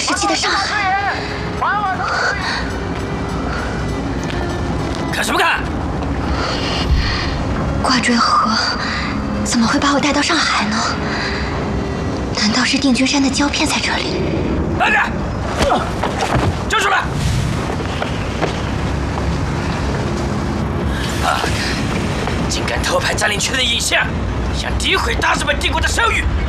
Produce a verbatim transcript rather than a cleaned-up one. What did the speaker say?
时期的上海。 看什么看？ 挂坠河怎么会把我带到上海呢？难道是定军山的胶片在这里？ 慢点！交出来！啊！竟敢偷拍占领区的影像，想诋毁大日本帝国的声誉！